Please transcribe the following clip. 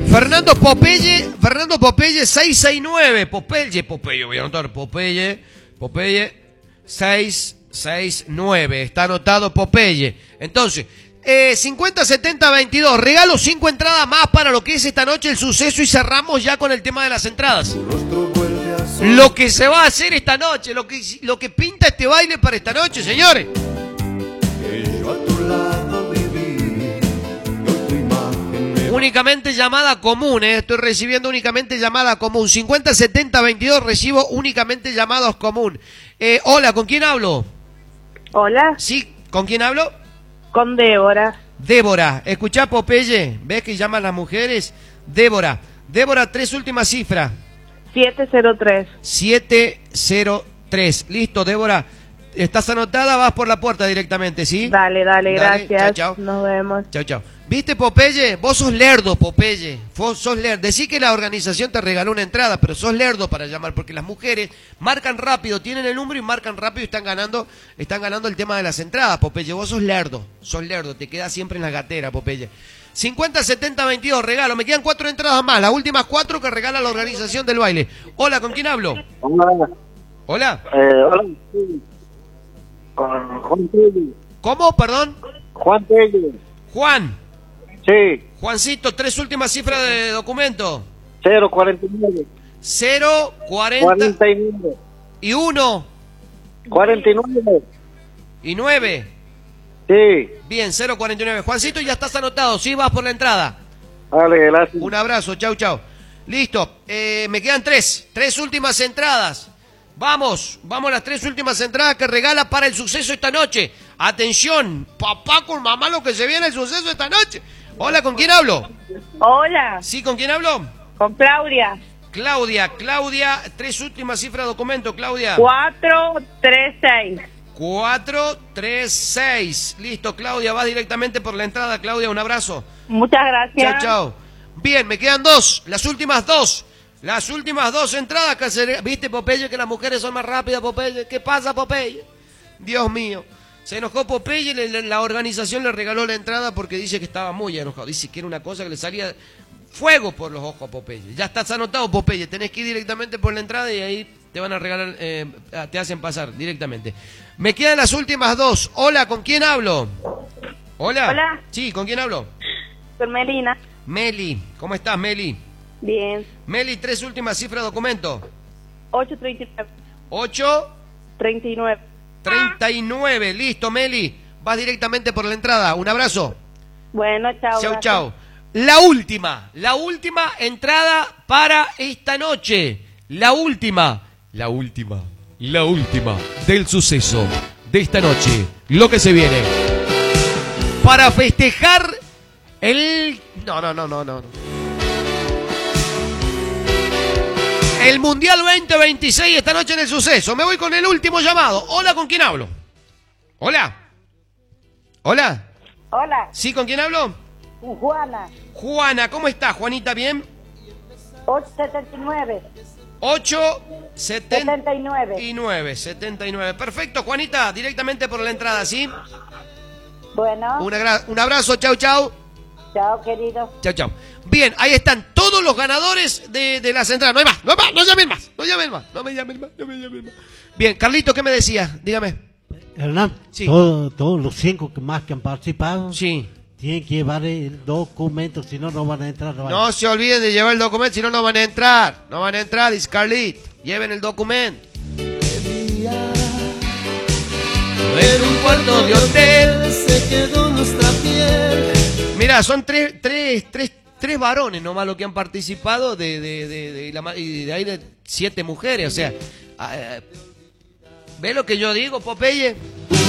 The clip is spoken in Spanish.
Fernando Popeye 669. Popeye, voy a anotar. Popeye 669. Está anotado Popeye. Entonces, 50-70-22. Regalo 5 entradas más para lo que es esta noche el suceso y cerramos ya con el tema de las entradas. Lo que se va a hacer esta noche, lo que pinta este baile para esta noche, señores. Únicamente llamada común, estoy recibiendo únicamente llamada común. 50-70-22, recibo únicamente llamados común. Hola, ¿con quién hablo? Hola. Sí, ¿con quién hablo? Con Débora. Débora, escuchá Popeye, ¿ves que llaman las mujeres? Débora, 3 últimas cifras. 703. 703, listo, Débora. Estás anotada, vas por la puerta directamente, ¿sí? Dale, gracias. Chao. Nos vemos. Chao. ¿Viste, Popeye? Vos sos lerdo, Popeye. Vos sos lerdo. Decí que la organización te regaló una entrada, pero sos lerdo para llamar, porque las mujeres marcan rápido, tienen el número y marcan rápido y están ganando el tema de las entradas, Popeye. Vos sos lerdo, te quedas siempre en la gatera, Popeye. 50-70-22, regalo. Me quedan 4 entradas más, las últimas 4 que regala la organización del baile. Hola, ¿con quién hablo? Hola. Hola. Con Juan Tello. ¿Cómo? Perdón. Juan Tello. Juan. Sí. Juancito, 3 últimas cifras de documento. 049. 49. ¿Y 1? 49. ¿Y 9? Sí. Bien, 049. Juancito, ya estás anotado, ¿sí? Vas por la entrada. Vale, gracias. Un abrazo, chau. Listo, me quedan 3 últimas entradas. Vamos las 3 últimas entradas que regala para el suceso esta noche. Atención, papá con mamá, lo que se viene el suceso esta noche. Hola, ¿con quién hablo? Hola. Sí, ¿con quién hablo? Con Claudia. Claudia, 3 últimas cifras de documento, Claudia. 436. 436. Listo, Claudia, vas directamente por la entrada, Claudia, un abrazo. Muchas gracias. Chao. Bien, me quedan 2, las últimas 2 entradas que se... ¿Viste, Popeye, que las mujeres son más rápidas, Popeye? ¿Qué pasa, Popeye? Dios mío. Se enojó Popeye y la organización le regaló la entrada porque dice que estaba muy enojado. Dice que era una cosa que le salía fuego por los ojos a Popeye. Ya estás anotado, Popeye. Tenés que ir directamente por la entrada y ahí te van a regalar, te hacen pasar directamente. Me quedan las últimas 2. Hola, ¿con quién hablo? Hola. Sí, ¿con quién hablo? Con Melina. Meli, ¿cómo estás, Meli? Bien. Meli, 3 últimas cifras de documento. 839. 839, listo, Meli. Vas directamente por la entrada. Un abrazo. Bueno, chao. Chau. La última entrada para esta noche. La última del suceso de esta noche. Lo que se viene. Para festejar el... No. El Mundial 2026 esta noche en el suceso. Me voy con el último llamado. Hola, ¿con quién hablo? Hola. Sí, ¿con quién hablo? Con Juana. Juana, ¿cómo estás, Juanita? ¿Bien? 879. 79. Perfecto, Juanita, directamente por la entrada, ¿sí? Bueno. Un abrazo, chau. Chao, querido. Chau. Bien, ahí están todos los ganadores de las entradas. No llamen más. No me llamen más. Bien, Carlito, ¿qué me decías? Dígame. Hernán, Sí. todos los 5 que han participado, Sí. tienen que llevar el documento, si no, no van a entrar. No se olviden de llevar el documento, si no, no van a entrar. Dice Carlito. Lleven el documento. En un cuarto de hotel se quedó nuestra piel. Mira, son tres varones nomás los que han participado y de ahí de 7 mujeres, o sea, ¿ves lo que yo digo, Popeye?